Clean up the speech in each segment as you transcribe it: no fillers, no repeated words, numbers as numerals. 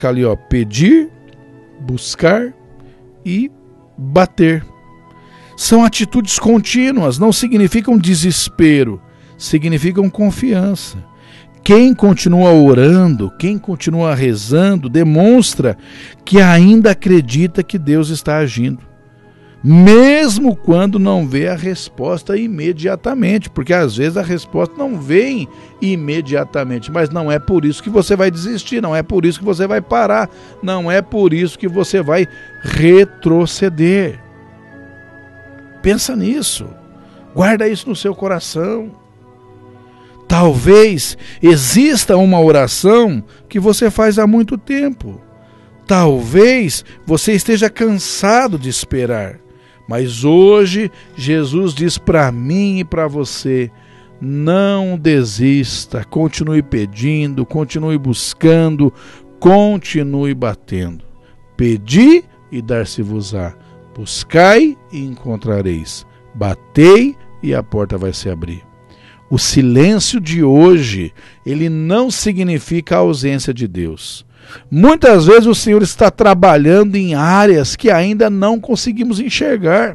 ali, ó, pedir, buscar e bater. São atitudes contínuas, não significam desespero, significam confiança. Quem continua orando, quem continua rezando, demonstra que ainda acredita que Deus está agindo, mesmo quando não vê a resposta imediatamente, porque às vezes a resposta não vem imediatamente, mas não é por isso que você vai desistir, não é por isso que você vai parar, não é por isso que você vai retroceder. Pensa nisso, guarda isso no seu coração. Talvez exista uma oração que você faz há muito tempo. Talvez você esteja cansado de esperar. Mas hoje Jesus diz para mim e para você: não desista, continue pedindo, continue buscando, continue batendo. Pedi e dar-se-vos-á. Buscai e encontrareis. Batei e a porta vai se abrir. O silêncio de hoje, ele não significa a ausência de Deus. Muitas vezes o Senhor está trabalhando em áreas que ainda não conseguimos enxergar.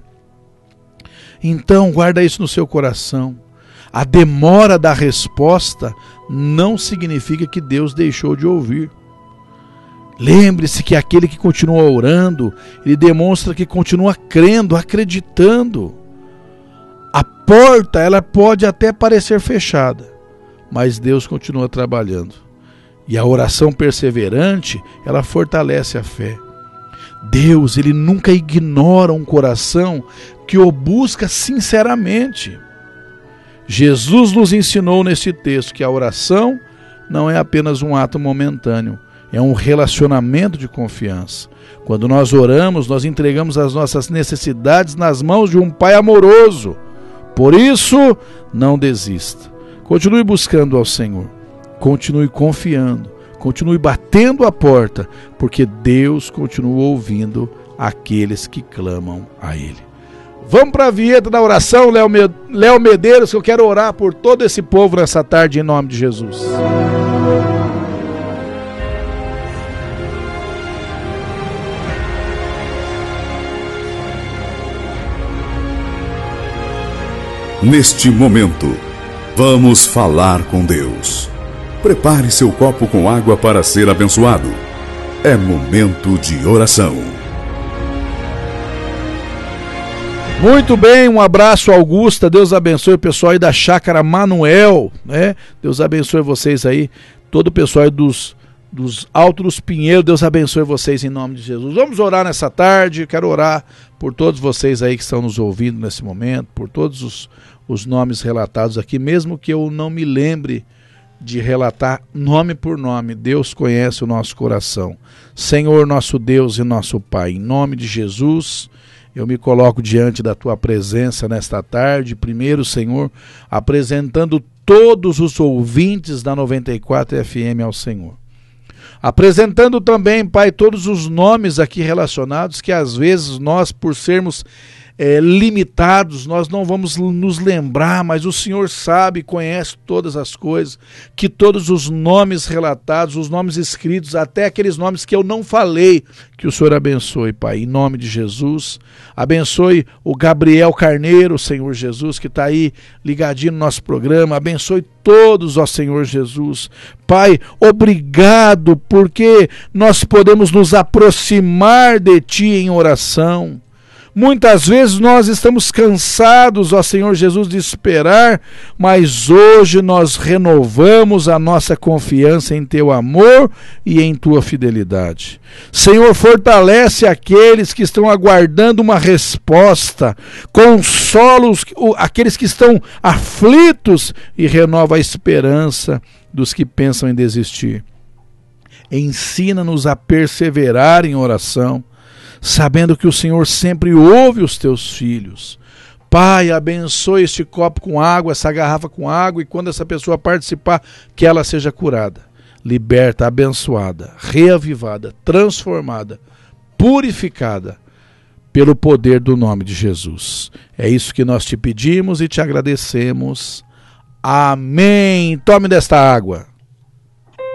Então, guarda isso no seu coração. A demora da resposta não significa que Deus deixou de ouvir. Lembre-se que aquele que continua orando, ele demonstra que continua crendo, acreditando. A porta, ela pode até parecer fechada, mas Deus continua trabalhando. E a oração perseverante, ela fortalece a fé. Deus, ele nunca ignora um coração que o busca sinceramente. Jesus nos ensinou nesse texto que a oração não é apenas um ato momentâneo, é um relacionamento de confiança. Quando nós oramos, nós entregamos as nossas necessidades nas mãos de um Pai amoroso. Por isso, não desista. Continue buscando ao Senhor. Continue confiando. Continue batendo a porta, porque Deus continua ouvindo aqueles que clamam a Ele. Vamos para a vinheta da oração, Léo Medeiros, que eu quero orar por todo esse povo nessa tarde, em nome de Jesus. Neste momento, vamos falar com Deus. Prepare seu copo com água para ser abençoado. É momento de oração. Muito bem, um abraço, Augusta. Deus abençoe o pessoal aí da Chácara Manuel, né? Deus abençoe vocês aí, todo o pessoal aí dos Altos dos Pinheiros. Deus abençoe vocês em nome de Jesus. Vamos orar nessa tarde. Quero orar por todos vocês aí que estão nos ouvindo nesse momento, por todos os nomes relatados aqui, mesmo que eu não me lembre de relatar nome por nome. Deus conhece o nosso coração. Senhor, nosso Deus e nosso Pai, em nome de Jesus, eu me coloco diante da Tua presença nesta tarde. Primeiro, Senhor, apresentando todos os ouvintes da 94 FM ao Senhor. Apresentando também, Pai, todos os nomes aqui relacionados, que às vezes nós, por sermos limitados, nós não vamos nos lembrar, mas o Senhor sabe, conhece todas as coisas, que todos os nomes relatados, os nomes escritos, até aqueles nomes que eu não falei, que o Senhor abençoe, Pai, em nome de Jesus. Abençoe o Gabriel Carneiro, Senhor Jesus, que está aí ligadinho no nosso programa. Abençoe todos, ó Senhor Jesus. Pai, obrigado, porque nós podemos nos aproximar de Ti em oração. Muitas vezes nós estamos cansados, ó Senhor Jesus, de esperar, mas hoje nós renovamos a nossa confiança em Teu amor e em Tua fidelidade. Senhor, fortalece aqueles que estão aguardando uma resposta, consola aqueles que estão aflitos e renova a esperança dos que pensam em desistir. Ensina-nos a perseverar em oração, sabendo que o Senhor sempre ouve os Teus filhos. Pai, abençoe este copo com água, essa garrafa com água, e quando essa pessoa participar, que ela seja curada, liberta, abençoada, reavivada, transformada, purificada, pelo poder do nome de Jesus. É isso que nós te pedimos e te agradecemos. Amém. Tome desta água.